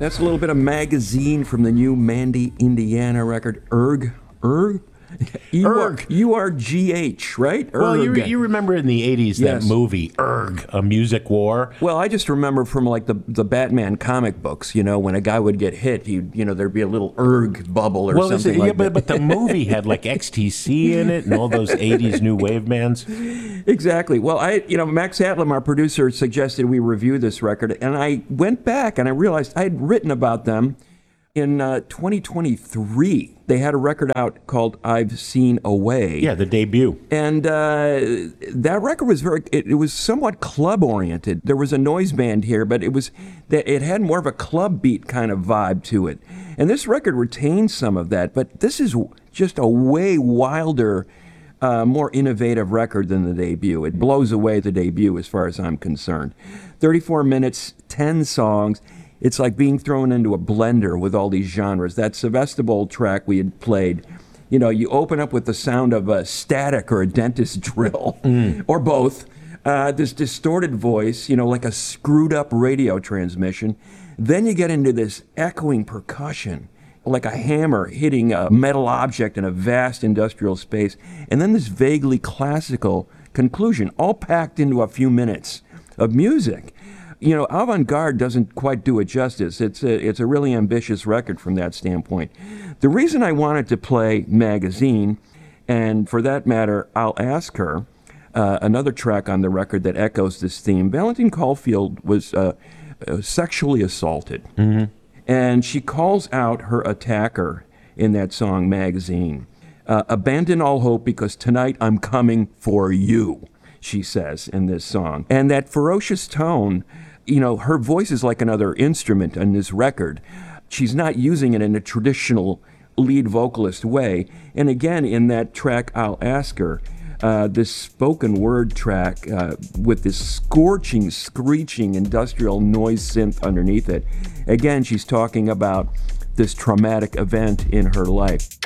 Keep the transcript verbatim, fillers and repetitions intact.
That's a little bit of Magazine from the new Mandy, Indiana record, Erg. Erg? U R, Erg. U R G H, right? Erg. Well, you, you remember in the eighties Yes. that movie, Erg, A Music War? Well, I just remember from like the the Batman comic books, you know, when a guy would get hit, he you know there'd be a little erg bubble or Well, something it, like yeah, but, that. but the movie had like X T C in it and all those eighties new wave bands. Exactly. Well, I you know Max Hatlam, our producer, suggested we review this record, and I went back and I realized I had written about them in uh, twenty twenty-three. They had a record out called "I've Seen a Way." Yeah, the debut. And uh, that record was very, it, it was somewhat club oriented. There was a noise band here, but it was, it had more of a club beat kind of vibe to it. And this record retains some of that, but this is just a way wilder, uh, more innovative record than the debut. It blows away the debut as far as I'm concerned. thirty-four minutes, ten songs. It's like being thrown into a blender with all these genres. That Sevastopol track we had played, you know, you open up with the sound of a static or a dentist drill, mm. or both. Uh, this distorted voice, you know, like a screwed up radio transmission. Then you get into this echoing percussion, like a hammer hitting a metal object in a vast industrial space. And then this vaguely classical conclusion, all packed into a few minutes of music. You know, Avant-Garde doesn't quite do it justice. It's a, it's a really ambitious record from that standpoint. The reason I wanted to play Magazine, and for that matter, I'll Ask Her, uh, another track on the record that echoes this theme. Valentine Caulfield was uh, uh, sexually assaulted, mm-hmm. and she calls out her attacker in that song, Magazine. Uh, Abandon all hope because tonight I'm coming for you, she says in this song. And that ferocious tone, you know, her voice is like another instrument on this record. She's not using it in a traditional lead vocalist way. And again, in that track, I'll Ask Her, uh, this spoken word track uh, with this scorching, screeching industrial noise synth underneath it. Again, she's talking about this traumatic event in her life.